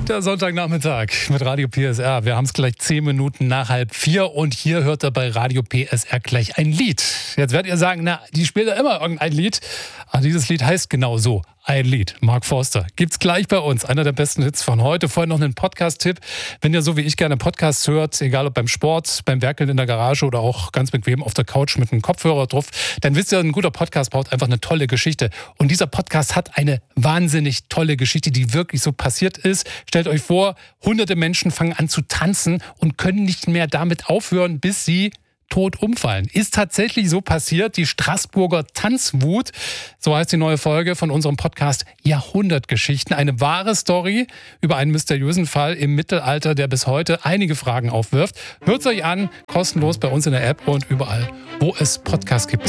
Der Sonntagnachmittag mit Radio PSR. Wir haben es gleich 10 Minuten nach 3:30 und hier hört ihr bei Radio PSR gleich ein Lied. Jetzt werdet ihr sagen, na, die spielt ja immer irgendein Lied. Aber dieses Lied heißt genau so. Ein Lied. Mark Forster. Gibt's gleich bei uns. Einer der besten Hits von heute. Vorher noch einen Podcast-Tipp. Wenn ihr so wie ich gerne Podcasts hört, egal ob beim Sport, beim Werkeln in der Garage oder auch ganz bequem auf der Couch mit einem Kopfhörer drauf, dann wisst ihr, ein guter Podcast braucht einfach eine tolle Geschichte. Und dieser Podcast hat eine wahnsinnig tolle Geschichte, die wirklich so passiert ist. Stellt euch vor, hunderte Menschen fangen an zu tanzen und können nicht mehr damit aufhören, bis sie tot umfallen. Ist tatsächlich so passiert. Die Straßburger Tanzwut, so heißt die neue Folge von unserem Podcast Jahrhundertgeschichten. Eine wahre Story über einen mysteriösen Fall im Mittelalter, der bis heute einige Fragen aufwirft. Hört es euch an, kostenlos bei uns in der App und überall, wo es Podcasts gibt.